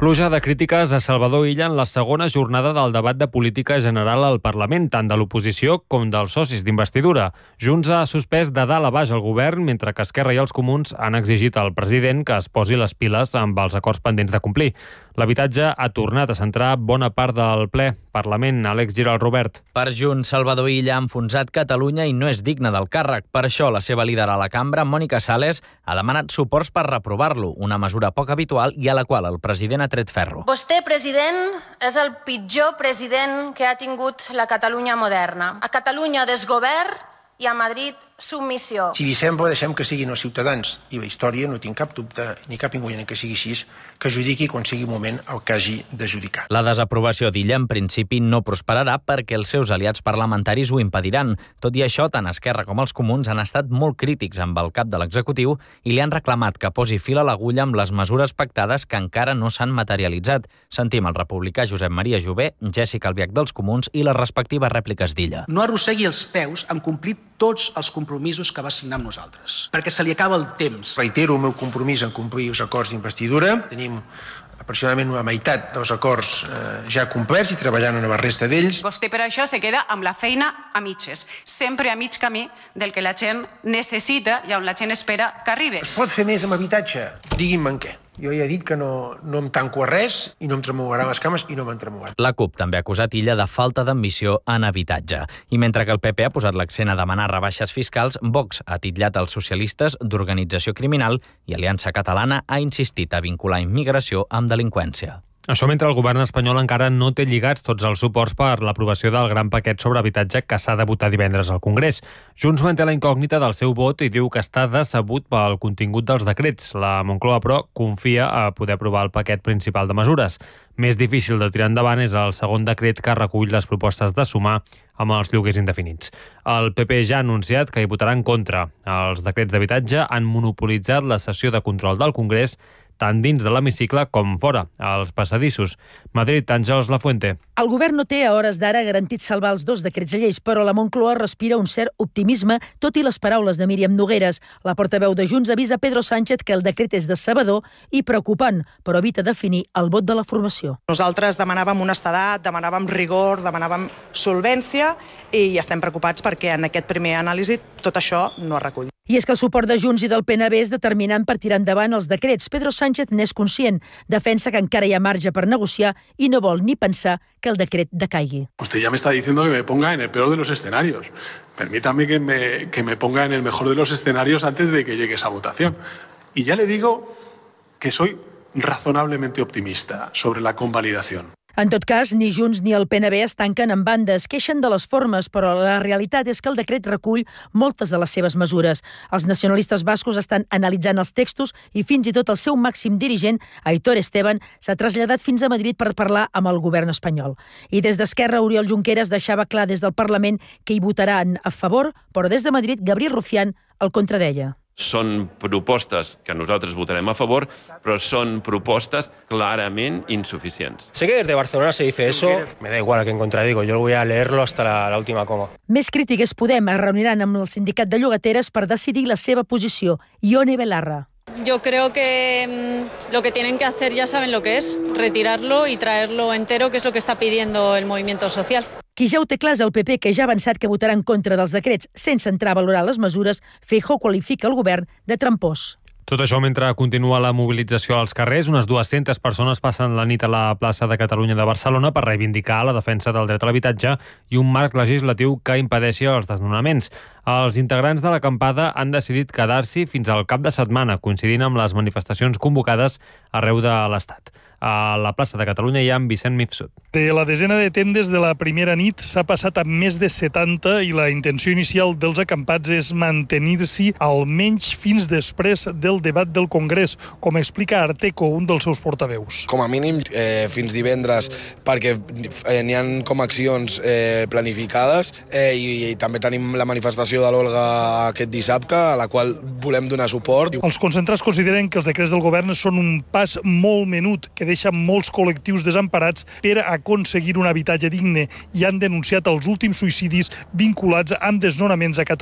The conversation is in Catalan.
Pluja de crítiques a Salvador Illa en la segona jornada del debat de política general al Parlament, tant de l'oposició com dels socis d'investidura. Junts ha suspès de dalt a baix el govern, mentre que Esquerra i els Comuns han exigit al president que es posi les piles amb els acords pendents de complir. L'habitatge ha tornat a centrar bona part del ple. Parlament, Àlex Giral Robert. Per Junts, Salvador Illa ha enfonsat Catalunya i no és digne del càrrec. Per això, la seva líder a la cambra, Mònica Sales, ha demanat suports per reprovar-lo, una mesura poc habitual i a la qual el president ha tret ferro. Vostè, president, és el pitjor president que ha tingut la Catalunya moderna. A Catalunya desgovern i a Madrid submissió. Si li sembla, deixem que siguin els ciutadans i la història, no tinc cap dubte ni cap inconvenient que sigui així, que judiqui quan sigui moment el que hagi de judicar. La desaprovació d'Illa en principi no prosperarà perquè els seus aliats parlamentaris ho impediran. Tot i això, tant Esquerra com els Comuns han estat molt crítics amb el cap de l'executiu i li han reclamat que posi fil a l'agulla amb les mesures pactades que encara no s'han materialitzat. Sentim el republicà Josep Maria Jové, Jèssica Albiach dels Comuns i les respectives rèpliques d'Illa. No arrossegui els peus en complir tots els compromisos que va signar amb nosaltres, perquè se li acaba el temps. Reitero el meu compromís en complir els acords d'investidura. Tenim aproximadament una meitat dels acords ja complerts i treballant en la resta d'ells. Vostè per això se queda amb la feina a mitges, sempre a mig camí del que la gent necessita i on la gent espera que arribi. Es pot fer més amb habitatge? Digui'm en què. Jo ja he dit que no em tanco a res i no em tremolarà les cames i no m'han tremolat. La CUP també ha acusat Illa de falta d'ambició en habitatge. I mentre que el PP ha posat l'accent a demanar rebaixes fiscals, Vox ha titllat els socialistes d'organització criminal i Aliança Catalana ha insistit a vincular immigració amb delinqüència. Això mentre el govern espanyol encara no té lligats tots els suports per l'aprovació del gran paquet sobre habitatge que s'ha de votar divendres al Congrés. Junts manté la incògnita del seu vot i diu que està decebut pel contingut dels decrets. La Moncloa, però, confia a poder aprovar el paquet principal de mesures. Més difícil de tirar endavant és el segon decret que recull les propostes de sumar amb els lloguers indefinits. El PP ja ha anunciat que hi votarà en contra. Els decrets d'habitatge han monopolitzat la sessió de control del Congrés tant dins de l'hemicicle com fora, als passadissos. Madrid, Àngels Lafuente. El govern no té a hores d'ara garantit salvar els dos decrets lleis, però la Moncloa respira un cert optimisme, tot i les paraules de Míriam Nogueres. La portaveu de Junts avisa Pedro Sánchez que el decret és decebedor i preocupant, però evita definir el vot de la formació. Nosaltres demanàvem honestedat, demanàvem rigor, demanàvem solvència i estem preocupats perquè en aquest primer anàlisi tot això no es recull. I és que el suport de Junts i del PNB és determinant per tirar endavant els decrets. Pedro Sánchez n'és conscient, defensa que encara hi ha marge per negociar i no vol ni pensar que el decret decaigui. Usted ya me está diciendo que me ponga en el peor de los escenarios. Permítame que me ponga en el mejor de los escenarios antes de que llegue esa votación. Y ya le digo que soy razonablemente optimista sobre la convalidación. En tot cas, ni Junts ni el PNB es tanquen en bandes, queixen de les formes, però la realitat és que el decret recull moltes de les seves mesures. Els nacionalistes bascos estan analitzant els textos i fins i tot el seu màxim dirigent, Aitor Esteban, s'ha traslladat fins a Madrid per parlar amb el govern espanyol. I des d'Esquerra, Oriol Junqueras deixava clar des del Parlament que hi votaran a favor, però des de Madrid, Gabriel Rufián el contradeia. Són propostes que nosaltres votarem a favor, però són propostes clarament insuficients. Sé que desde Barcelona se dice eso, me da igual a quién contradigo, yo voy a leerlo hasta la última coma. Més crític és Podem, es reuniran amb el sindicat de llogateres per decidir la seva posició. Ione Belarra. Yo creo que lo que tienen que hacer ya saben lo que es, retirarlo y traerlo entero, que es lo que está pidiendo el movimiento social. Qui ja ho té clar és el PP, que ja ha avançat que votarà en contra dels decrets. Sense entrar a valorar les mesures, Feijóo qualifica el govern de trampós. Tot això mentre continua la mobilització als carrers. Unes 200 persones passen la nit a la plaça de Catalunya de Barcelona per reivindicar la defensa del dret a l'habitatge i un marc legislatiu que impedeixi els desnonaments. Els integrants de l'acampada han decidit quedar-s'hi fins al cap de setmana, coincidint amb les manifestacions convocades arreu de l'Estat. A la plaça de Catalunya hi ha en Vicent Mifsud. De la desena de tendes de la primera nit s'ha passat a més de 70 i la intenció inicial dels acampats és mantenir-s'hi almenys fins després del debat del Congrés, com explica Arteco, un dels seus portaveus. Com a mínim fins divendres, perquè n'hi ha com accions planificades i també tenim la manifestació de l'Olga aquest dissabte, a la qual volem donar suport. Els concentrats consideren que els decrets del govern són un pas molt menut que deixa molts col·lectius desemparats per aconseguir un habitatge digne i han denunciat els últims suïcidis vinculats amb desnonaments a Catalunya.